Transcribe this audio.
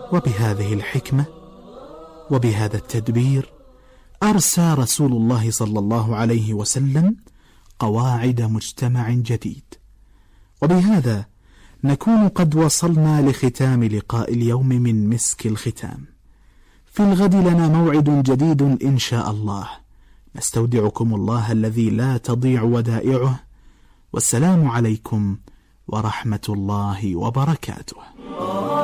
وبهذه الحكمة وبهذا التدبير أرسى رسول الله صلى الله عليه وسلم قواعد مجتمع جديد. وبهذا نكون قد وصلنا لختام لقاء اليوم من مسك الختام. في الغد لنا موعد جديد إن شاء الله. نستودعكم الله الذي لا تضيع ودائعه، والسلام عليكم ورحمة الله وبركاته.